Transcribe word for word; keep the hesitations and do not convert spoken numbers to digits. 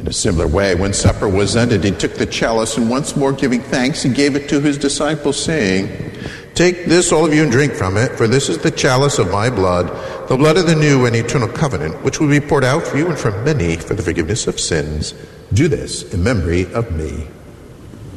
In a similar way, when supper was ended, he took the chalice, and once more giving thanks, he gave it to his disciples, saying, "Take this, all of you, and drink from it, for this is the chalice of my blood, the blood of the new and eternal covenant, which will be poured out for you and for many for the forgiveness of sins. Do this in memory of me."